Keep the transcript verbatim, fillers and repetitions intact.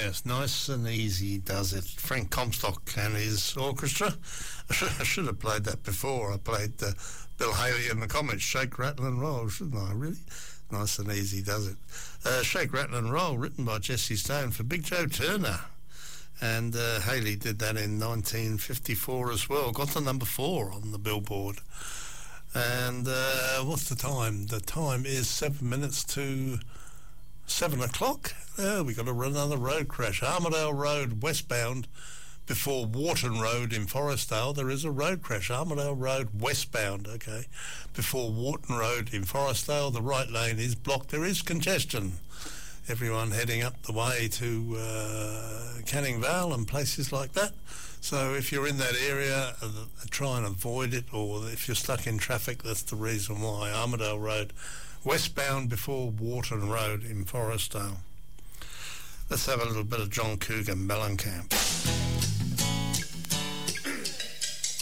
Yes, nice and easy does it. Frank Comstock and his orchestra. I should, I should have played that before. I played uh, Bill Haley and the Comets, Shake, Rattle and Roll, shouldn't I? Really? Nice and easy does it. Uh, Shake, Rattle and Roll, written by Jesse Stone for Big Joe Turner. And uh, Haley did that in nineteen fifty-four as well. Got to number four on the Billboard. And uh, what's the time? The time is seven minutes to seven o'clock. Oh, we got to run another road crash. Armadale Road westbound before Wharton Road in Forestdale. There is a road crash. Armadale Road westbound, okay. Before Wharton Road in Forestdale, the right lane is blocked. There is congestion. Everyone heading up the way to uh, Canning Vale and places like that. So if you're in that area, uh, try and avoid it, or if you're stuck in traffic, that's the reason why. Armadale Road, westbound before Wharton Road in Forestdale. Let's have a little bit of John Cougar Mellencamp.